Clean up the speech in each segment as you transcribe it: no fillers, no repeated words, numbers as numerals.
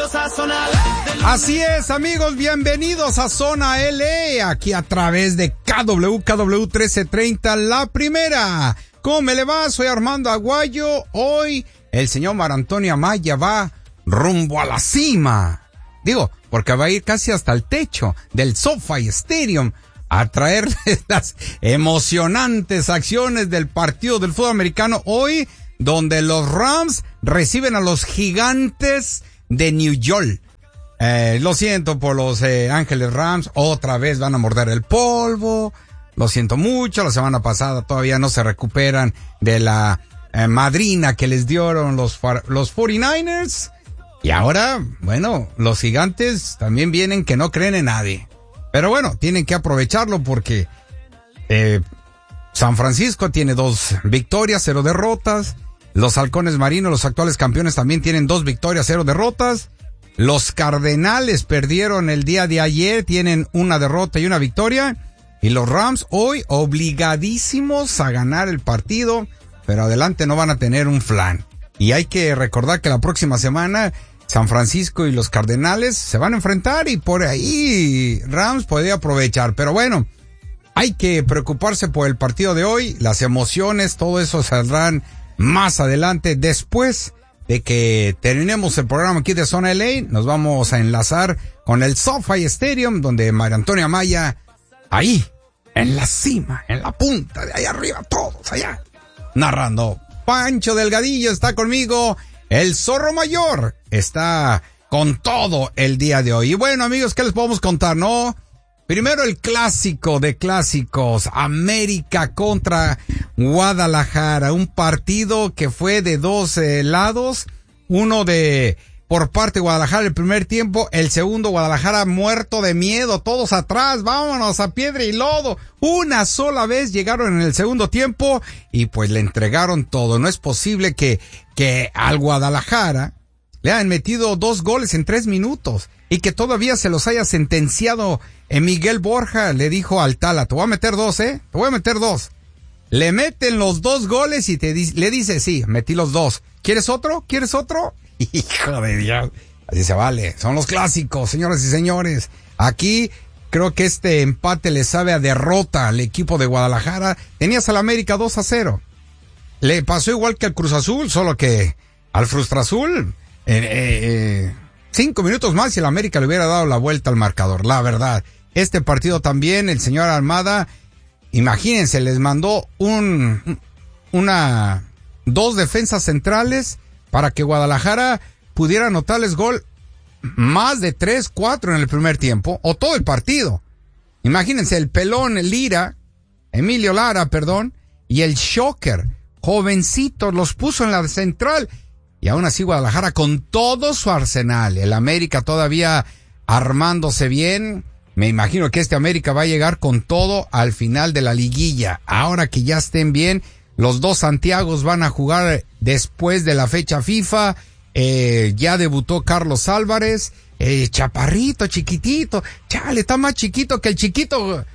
Así es, amigos, bienvenidos a Zona L, aquí a través de KW 1330, la primera. ¿Cómo me le va? Soy Armando Aguayo. Hoy el señor Marantonio Amaya va rumbo a la cima. Digo, porque va a ir casi hasta el techo del SoFi Stadium a traerles las emocionantes acciones del partido del fútbol americano hoy, donde los Rams reciben a los Gigantes de New York. Lo siento por los Ángeles Rams, otra vez van a morder el polvo. Lo siento mucho, la semana pasada todavía no se recuperan de la madrina que les dieron los 49ers. Y ahora, bueno, los Gigantes también vienen que no creen en nadie. Pero bueno, tienen que aprovecharlo porque San Francisco tiene 2 victorias, 0 derrotas. Los Halcones Marinos, los actuales campeones, también tienen 2 victorias, 0 derrotas. Los Cardenales perdieron el día de ayer, tienen 1 derrota y 1 victoria. Y los Rams hoy obligadísimos a ganar el partido, pero adelante no van a tener un flan. Y hay que recordar que la próxima semana San Francisco y los Cardenales se van a enfrentar y por ahí Rams puede aprovechar. Pero bueno, hay que preocuparse por el partido de hoy. Las emociones, todo eso saldrán más adelante. Después de que terminemos el programa aquí de Zona LA, nos vamos a enlazar con el SoFi Stadium, donde Mario Antonio Amaya, ahí, en la cima, en la punta, de ahí arriba, todos allá, narrando. Pancho Delgadillo está conmigo, el Zorro Mayor está con todo el día de hoy. Y bueno, amigos, ¿qué les podemos contar, no? Primero el clásico de clásicos, América contra Guadalajara, un partido que fue de 2 lados, uno por parte de Guadalajara el primer tiempo, el segundo Guadalajara muerto de miedo, todos atrás, vámonos a piedra y lodo. Una sola vez llegaron en el segundo tiempo y pues le entregaron todo. No es posible que al Guadalajara le hayan metido 2 goles en 3 minutos y que todavía se los haya sentenciado. Miguel Borja le dijo al Tala, te voy a meter 2, te voy a meter 2. Le meten los 2 goles y le dice, sí, metí los 2. ¿Quieres otro? ¿Quieres otro? Hijo de Dios. Así se vale. Son los clásicos, señoras y señores. Aquí creo que este empate le sabe a derrota al equipo de Guadalajara. Tenías al América 2-0. Le pasó igual que al Cruz Azul, solo que al Frustra Azul, 5 minutos más y el América le hubiera dado la vuelta al marcador, la verdad. Este partido también, el señor Almada, imagínense, les mandó 2 defensas centrales para que Guadalajara pudiera anotarles gol más de 3, 4 en el primer tiempo, o todo el partido. Imagínense, el pelón, Emilio Lara, y el Shocker, jovencitos, los puso en la central. Y aún así Guadalajara con todo su arsenal, el América todavía armándose bien. Me imagino que este América va a llegar con todo al final de la liguilla. Ahora que ya estén bien, los 2 Santiagos van a jugar después de la fecha FIFA. Ya debutó Carlos Álvarez, chaparrito, chiquitito. Chale, está más chiquito que el chiquito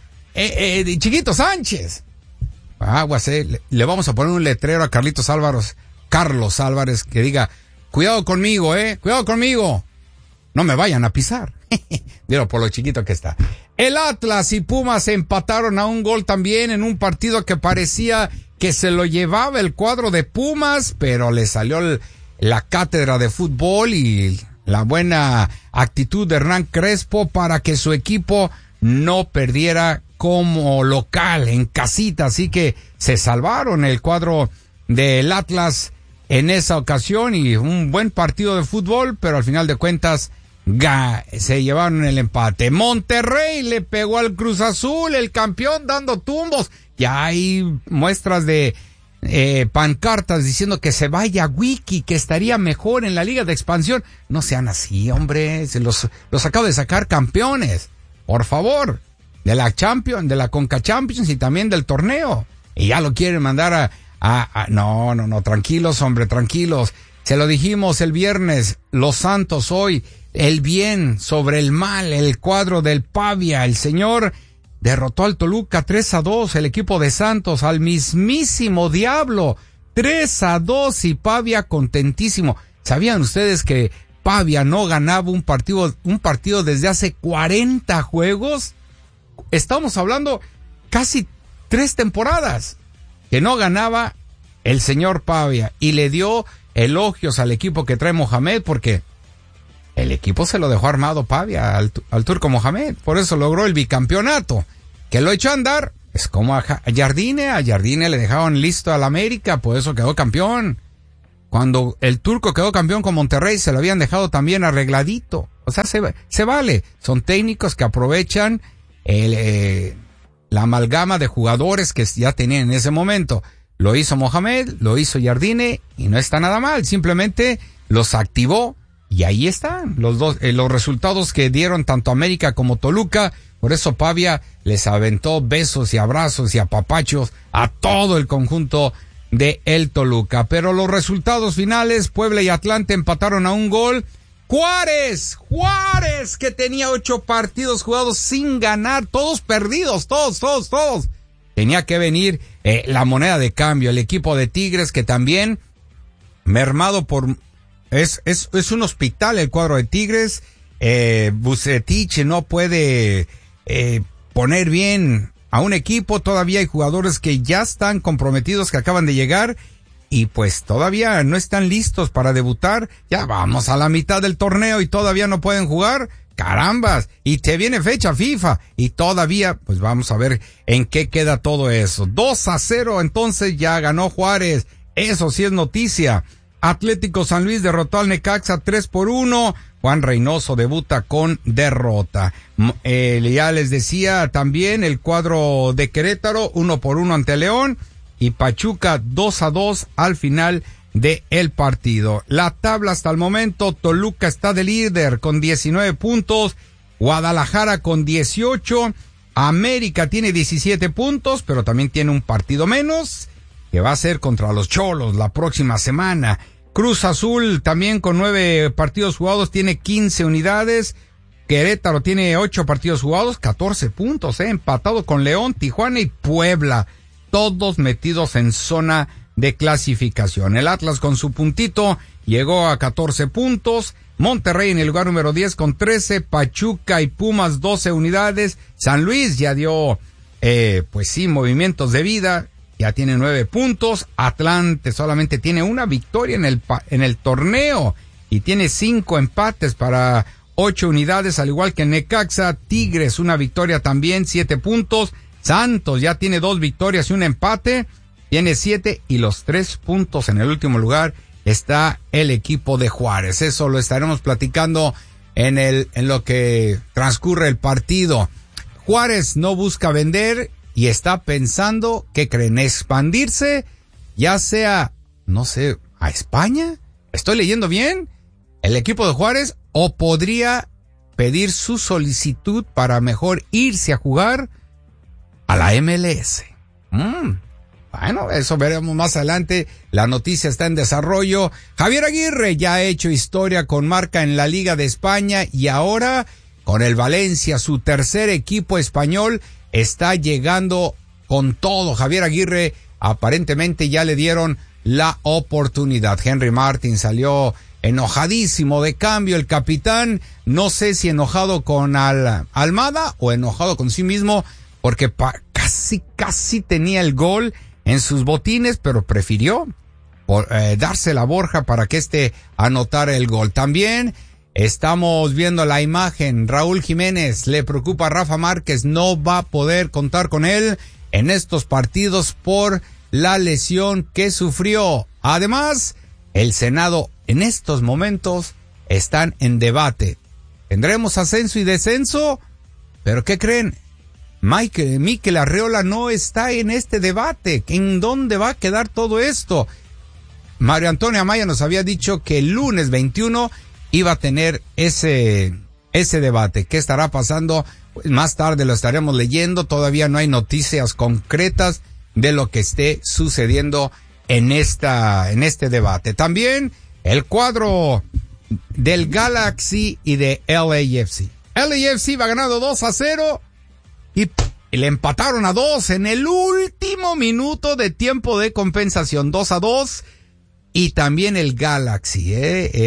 Sánchez. Aguas, le vamos a poner un letrero a Carlos Álvarez que diga, cuidado conmigo, cuidado conmigo. No me vayan a pisar. Digo, por lo chiquito que está. El Atlas y Pumas empataron a 1 gol también en un partido que parecía que se lo llevaba el cuadro de Pumas, pero le salió la cátedra de fútbol y la buena actitud de Hernán Crespo para que su equipo no perdiera como local en casita. Así que se salvaron el cuadro del Atlas en esa ocasión y un buen partido de fútbol, pero al final de cuentas se llevaron el empate. Monterrey le pegó al Cruz Azul, el campeón, dando tumbos. Ya hay muestras de pancartas diciendo que se vaya a Wiki, que estaría mejor en la Liga de Expansión. No sean así, hombre, se los acabo de sacar campeones, por favor, de la Champions, de la Conca Champions y también del torneo. Y ya lo quieren mandar no, tranquilos, hombre, tranquilos. Se lo dijimos el viernes, los Santos hoy, el bien sobre el mal, el cuadro del Pavia, el señor derrotó al Toluca 3-2, el equipo de Santos al mismísimo diablo, 3-2 y Pavia contentísimo. ¿Sabían ustedes que Pavia no ganaba un partido desde hace 40 juegos. Estamos hablando casi 3 temporadas que no ganaba el señor Pavia, y le dio elogios al equipo que trae Mohamed, porque el equipo se lo dejó armado Pavia al turco Mohamed, por eso logró el bicampeonato. Que lo echó a andar, es como a Jardine le dejaron listo al América, por eso quedó campeón. Cuando el turco quedó campeón con Monterrey, se lo habían dejado también arregladito. O sea, se vale. Son técnicos que aprovechan la amalgama de jugadores que ya tenían en ese momento. Lo hizo Mohamed, lo hizo Jardine, y no está nada mal. Simplemente los activó, y ahí están los dos, los resultados que dieron tanto América como Toluca. Por eso Pavia les aventó besos y abrazos y apapachos a todo el conjunto de el Toluca. Pero los resultados finales, Puebla y Atlante empataron a 1 gol. Juárez, que tenía 8 partidos jugados sin ganar, todos perdidos, todos. Tenía que venir la moneda de cambio, el equipo de Tigres, que también mermado por... Es un hospital el cuadro de Tigres. Vucetich no puede poner bien a un equipo. Todavía hay jugadores que ya están comprometidos, que acaban de llegar, y pues todavía no están listos para debutar. Ya vamos a la mitad del torneo y todavía no pueden jugar. Carambas, y te viene fecha FIFA y todavía, pues vamos a ver en qué queda todo eso. 2-0, entonces ya ganó Juárez. Eso sí es noticia. Atlético San Luis derrotó al Necaxa 3-1. Juan Reynoso debuta con derrota. Ya les decía también el cuadro de Querétaro 1-1 ante León, y Pachuca 2-2 al final de el partido. La tabla hasta el momento: Toluca está de líder con 19 puntos, Guadalajara con 18, América tiene 17 puntos, pero también tiene un partido menos, que va a ser contra los Cholos la próxima semana. Cruz Azul también con 9 partidos jugados tiene 15 unidades. Querétaro tiene 8 partidos jugados, 14 puntos, empatado con León, Tijuana y Puebla, todos metidos en zona de clasificación. El Atlas con su puntito llegó a 14 puntos. Monterrey en el lugar número 10 con 13. Pachuca y Pumas 12 unidades. San Luis ya dio, pues sí, movimientos de vida. Ya tiene 9 puntos. Atlante solamente tiene una victoria en el torneo y tiene 5 empates para 8 unidades, al igual que Necaxa. Tigres una victoria también, 7 puntos. Santos ya tiene 2 victorias y un empate, tiene 7, y los 3 puntos en el último lugar está el equipo de Juárez. Eso lo estaremos platicando en lo que transcurre el partido. Juárez no busca vender y está pensando, ¿qué creen? Expandirse, ya sea, no sé, a España. ¿Estoy leyendo bien? El equipo de Juárez, o podría pedir su solicitud para mejor irse a jugar a la MLS. Bueno, eso veremos más adelante. La noticia está en desarrollo. Javier Aguirre ya ha hecho historia con marca en la Liga de España, y ahora con el Valencia, su tercer equipo español, está llegando con todo. Javier Aguirre aparentemente ya le dieron la oportunidad. Henry Martin salió enojadísimo de cambio, el capitán, no sé si enojado con Almada o enojado con sí mismo, porque casi tenía el gol en sus botines, pero prefirió darse la Borja para que anotara el gol. También estamos viendo la imagen. Raúl Jiménez, le preocupa a Rafa Márquez, no va a poder contar con él en estos partidos por la lesión que sufrió. Además, el Senado en estos momentos están en debate. ¿Tendremos ascenso y descenso? ¿Pero qué creen? Mikel Arriola no está en este debate. ¿En dónde va a quedar todo esto? Mario Antonio Amaya nos había dicho que el lunes 21 iba a tener ese debate. ¿Qué estará pasando? Pues más tarde lo estaremos leyendo. Todavía no hay noticias concretas de lo que esté sucediendo en este debate. También el cuadro del Galaxy y de LAFC. LAFC va ganando 2-0 y le empataron a 2 en el último minuto de tiempo de compensación, 2-2. Y también el Galaxy,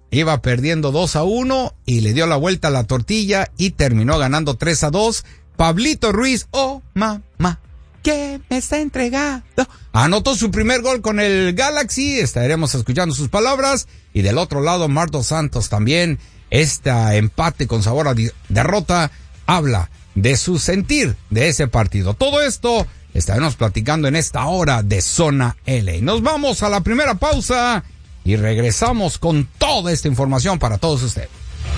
iba perdiendo 2-1 y le dio la vuelta a la tortilla y terminó ganando 3-2. Pablito Ruiz, oh mamá, ¿qué me está entregando? Anotó su primer gol con el Galaxy, estaremos escuchando sus palabras. Y del otro lado, Marto Santos también, empate con sabor a derrota, habla de su sentir de ese partido. Todo esto estaremos platicando en esta hora de Zona LA. Nos vamos a la primera pausa y regresamos con toda esta información para todos ustedes.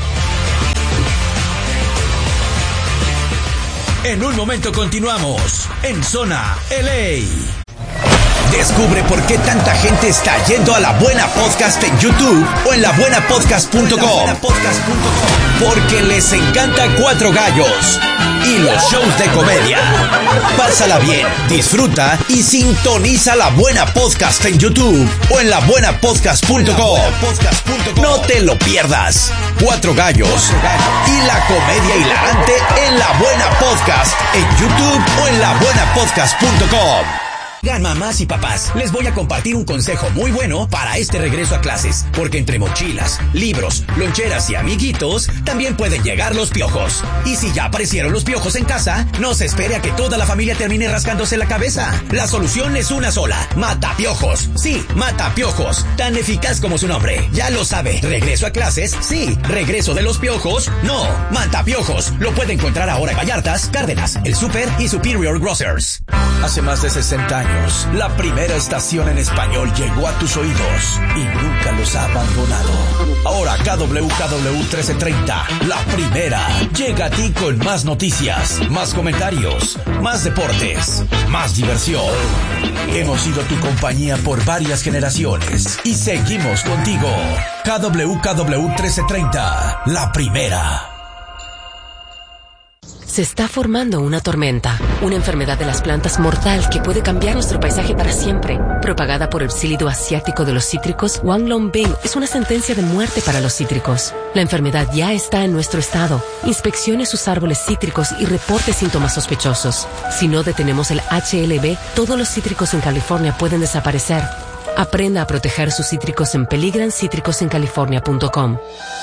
En un momento continuamos en Zona LA. Descubre por qué tanta gente está yendo a La Buena Podcast en YouTube o en labuenapodcast.com. Porque les encanta Cuatro Gallos y los shows de comedia. Pásala bien, disfruta y sintoniza La Buena Podcast en YouTube o en labuenapodcast.com. No te lo pierdas. Cuatro Gallos y la comedia hilarante en La Buena Podcast en YouTube o en labuenapodcast.com. Mamás y papás, les voy a compartir un consejo muy bueno para este regreso a clases, porque entre mochilas, libros, loncheras y amiguitos, también pueden llegar los piojos. Y si ya aparecieron los piojos en casa, no se espere a que toda la familia termine rascándose la cabeza. La solución es una sola: Matapiojos. Sí, Matapiojos, tan eficaz como su nombre. Ya lo sabe, regreso a clases, sí, regreso de los piojos, no. Matapiojos, lo puede encontrar ahora en Vallartas, Cárdenas, El Super y Superior Grocers. Hace más de 60 años, la primera estación en español llegó a tus oídos y nunca los ha abandonado. Ahora KWKW 1330, la primera, llega a ti con más noticias, más comentarios, más deportes, más diversión. Hemos sido tu compañía por varias generaciones y seguimos contigo. KWKW 1330, la primera. Se está formando una tormenta, una enfermedad de las plantas mortal que puede cambiar nuestro paisaje para siempre. Propagada por el psílido asiático de los cítricos, Wanglongbing es una sentencia de muerte para los cítricos. La enfermedad ya está en nuestro estado. Inspeccione sus árboles cítricos y reporte síntomas sospechosos. Si no detenemos el HLB, todos los cítricos en California pueden desaparecer. Aprenda a proteger sus cítricos en peligranCítricosencalifornia.com.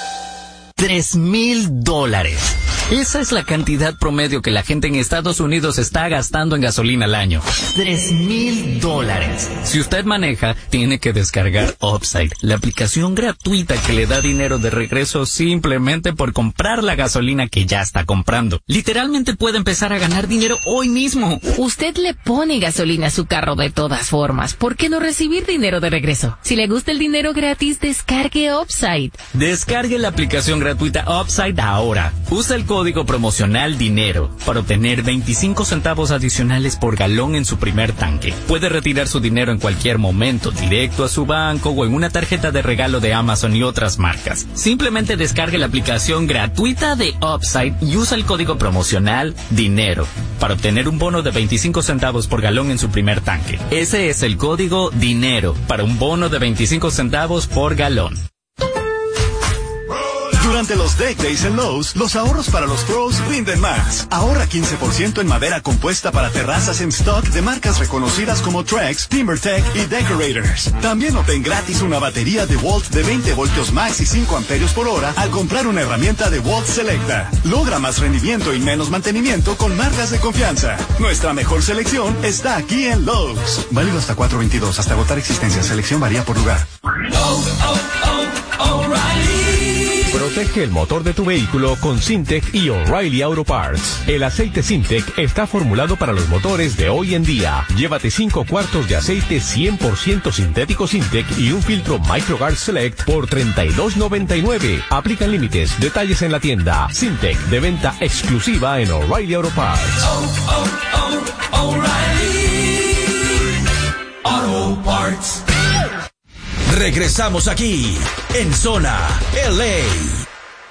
$3,000. Esa es la cantidad promedio que la gente en Estados Unidos está gastando en gasolina al año. $3,000. Si usted maneja, tiene que descargar Upside, la aplicación gratuita que le da dinero de regreso simplemente por comprar la gasolina que ya está comprando. Literalmente puede empezar a ganar dinero hoy mismo. Usted le pone gasolina a su carro de todas formas. ¿Por qué no recibir dinero de regreso? Si le gusta el dinero gratis, descargue Upside. Descargue la aplicación gratuita Upside ahora. Usa el código promocional DINERO para obtener 25 centavos adicionales por galón en su primer tanque. Puede retirar su dinero en cualquier momento, directo a su banco o en una tarjeta de regalo de Amazon y otras marcas. Simplemente descargue la aplicación gratuita de Upside y usa el código promocional DINERO para obtener un bono de 25 centavos por galón en su primer tanque. Ese es el código DINERO para un bono de 25 centavos por galón. Durante los Deck Days en Lowe's, los ahorros para los pros rinden más. Ahorra 15% en madera compuesta para terrazas en stock de marcas reconocidas como Trex, TimberTech y Decorators. También obtén gratis una batería DeWalt de 20 voltios max y 5 amperios por hora al comprar una herramienta DeWalt Selecta. Logra más rendimiento y menos mantenimiento con marcas de confianza. Nuestra mejor selección está aquí en Lowe's. Válido hasta 4/22, hasta agotar existencia. Selección varía por lugar. Protege el motor de tu vehículo con Syntec y O'Reilly Auto Parts. El aceite Syntec está formulado para los motores de hoy en día. Llévate 5 cuartos de aceite 100% sintético Syntec y un filtro MicroGuard Select por $32.99. Aplican límites. Detalles en la tienda. Syntec, de venta exclusiva en O'Reilly Auto Parts. O'Reilly Auto Parts. Regresamos aquí en Zona LA.